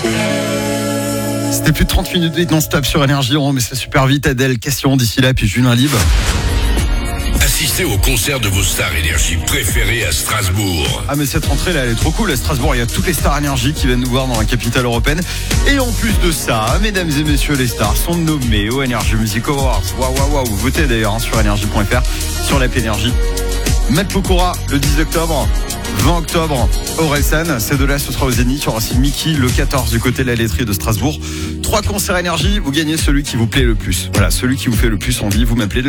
C'était plus de 30 minutes non-stop sur Énergie. On remet ça super vite. Adèle, question d'ici là, puis Julien Libre. Assistez au concert de vos stars Énergie préférées à Strasbourg. Ah mais cette rentrée là elle est trop cool à Strasbourg, il y a toutes les stars Énergie qui viennent nous voir dans la capitale européenne. Et en plus de ça, mesdames et messieurs, les stars sont nommées au Energy Music Awards. Waouh, vous votez d'ailleurs sur energie.fr, sur l'app Énergie. Matt Pokora le 10 octobre, 20 octobre Orelsan, ces deux-là ce sera au Zénith. Il y aura aussi Mickey le 14 du côté de la laiterie de Strasbourg. 3 concerts Énergie, vous gagnez celui qui vous plaît le plus. Voilà, celui qui vous fait le plus envie, vous m'appelez.